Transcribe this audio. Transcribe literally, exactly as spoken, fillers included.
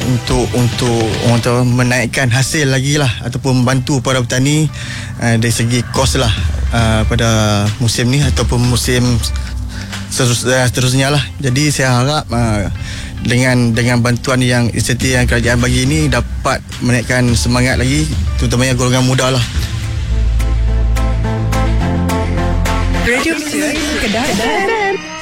untuk untuk orang tahu menaikkan hasil lagi lah, ataupun membantu para petani uh, dari segi kos lah uh, pada musim ni ataupun musim seterusnya lah. Jadi saya harap uh, dengan dengan bantuan yang insentif yang kerajaan bagi ini dapat menaikkan semangat lagi, terutamanya golongan muda lah. Radio Kedah.